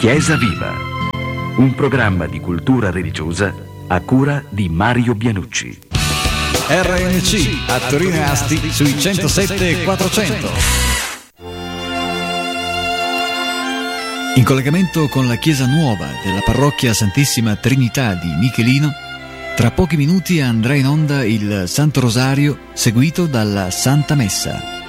Chiesa Viva, un programma di cultura religiosa a cura di Mario Bianucci. RNC a Torino e Asti sui 107 e 400. In collegamento con la chiesa nuova della parrocchia Santissima Trinità di Michelino, tra pochi minuti andrà in onda il Santo Rosario seguito dalla Santa Messa.